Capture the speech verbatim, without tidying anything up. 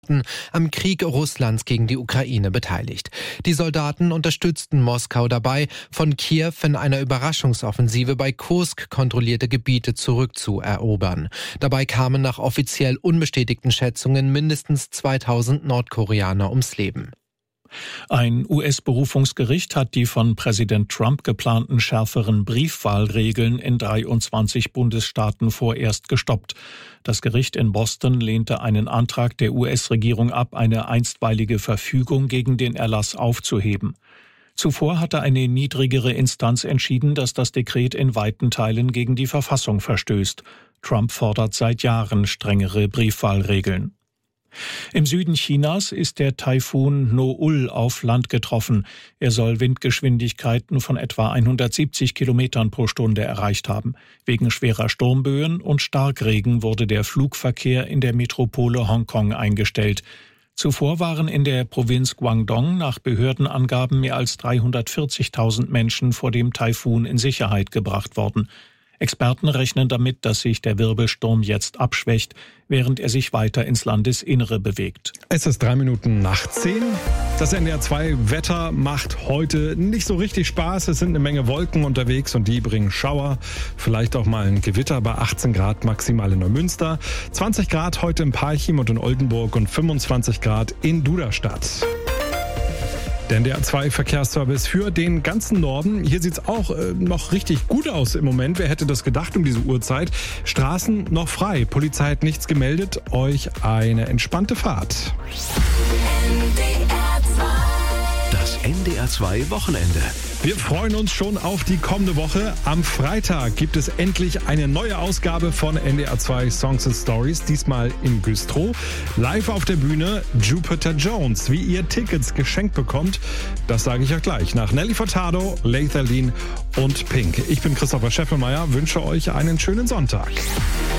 am Krieg Russlands gegen die Ukraine beteiligt. Die Soldaten unterstützten Moskau dabei, von Kiew in einer Überraschungsoffensive bei Kursk kontrollierte Gebiete zurückzuerobern. Dabei kamen nach offiziell unbestätigten Schätzungen mindestens zweitausend Nordkoreaner ums Leben. Ein U S-Berufungsgericht hat die von Präsident Trump geplanten schärferen Briefwahlregeln in dreiundzwanzig Bundesstaaten vorerst gestoppt. Das Gericht in Boston lehnte einen Antrag der U S-Regierung ab, eine einstweilige Verfügung gegen den Erlass aufzuheben. Zuvor hatte eine niedrigere Instanz entschieden, dass das Dekret in weiten Teilen gegen die Verfassung verstößt. Trump fordert seit Jahren strengere Briefwahlregeln. Im Süden Chinas ist der Taifun No'ul auf Land getroffen. Er soll Windgeschwindigkeiten von etwa hundertsiebzig Kilometern pro Stunde erreicht haben. Wegen schwerer Sturmböen und Starkregen wurde der Flugverkehr in der Metropole Hongkong eingestellt. Zuvor waren in der Provinz Guangdong nach Behördenangaben mehr als dreihundertvierzigtausend Menschen vor dem Taifun in Sicherheit gebracht worden. Experten rechnen damit, dass sich der Wirbelsturm jetzt abschwächt, während er sich weiter ins Landesinnere bewegt. Es ist drei Minuten nach zehn. Das N D R zwei Wetter macht heute nicht so richtig Spaß. Es sind eine Menge Wolken unterwegs und die bringen Schauer. Vielleicht auch mal ein Gewitter bei achtzehn Grad maximal in Neumünster. zwanzig Grad heute in Parchim und in Oldenburg und fünfundzwanzig Grad in Duderstadt. Der N D R zwei Verkehrsservice für den ganzen Norden. Hier sieht's auch äh, noch richtig gut aus im Moment. Wer hätte das gedacht um diese Uhrzeit? Straßen noch frei. Polizei hat nichts gemeldet. Euch eine entspannte Fahrt. Das N D R zwei Wochenende. Wir freuen uns schon auf die kommende Woche. Am Freitag gibt es endlich eine neue Ausgabe von N D R zwei Songs and Stories, diesmal im Güstrow. Live auf der Bühne Jupiter Jones. Wie ihr Tickets geschenkt bekommt, das sage ich euch gleich. Nach Nelly Furtado, Later Lean und Pink. Ich bin Christopher Scheffelmeier, wünsche euch einen schönen Sonntag.